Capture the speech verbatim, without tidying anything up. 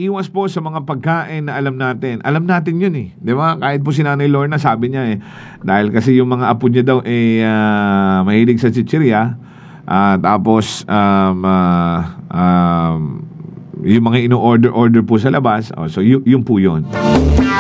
iwas po sa mga pagkain na alam natin. Alam natin yun eh. Di ba? Kahit po si Nanay Lorna, sabi niya eh, dahil kasi yung mga apo niya daw eh, uh, mahilig sa chichirya, uh, tapos, um, uh, um, yung mga ino-order-order po sa labas, oh, so y- yun po yun.